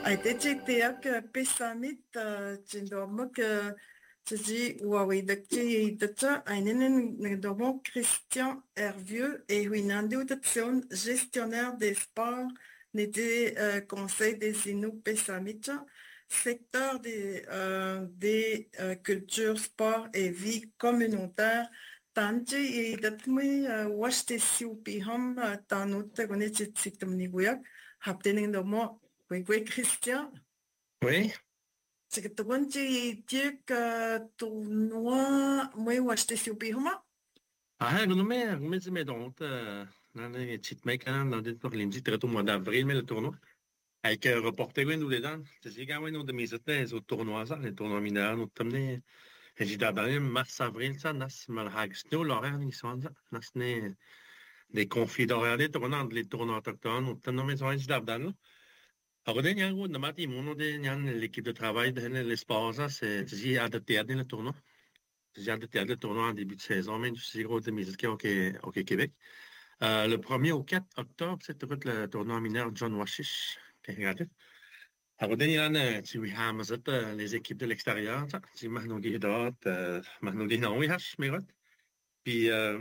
Aiteci'tiak pessamit tsindomak tsi Huawei-dakti einen domo Christian Hervieux et Huinandi Utatsion, gestionnaire des sports, n'était conseil des Inuits pessamit, secteur des cultures, sport et vie communautaire. Tanti et datmi washte siupiham tanut gonetsiktamniguyak haptening domo oui, Christian. Oui. C'est que tu dis que tournoi, moi, ou acheter sur Bihoma? Gunume si medonte nane chitmek nan dit nog linji treto mois d'avril mais le tournoi avec reporter nous dedans c'est quand même de mise au tournoi ça les tournois mineurs nous tamne et j'ai d'abord mars avril ça nas malhag snow l'horaire ni sont nas ne des conflits d'horaire des tournois les tournois autochtones nous tamne mais j'ai d'abord alors des niango de mati mono de nian l'équipe de travail de les sports ça c'est adapté à le tournoi. J'ai adapté le tournoi en début de saison, mais c'est gros de mise au Québec. Le 1er au 4 octobre, c'est le tournoi mineur John Washish. Alors, tu vois, les équipes de l'extérieur, tu sais, Mahnoudi Hidot, Mahnoudi Naouihash, Mirot. Puis,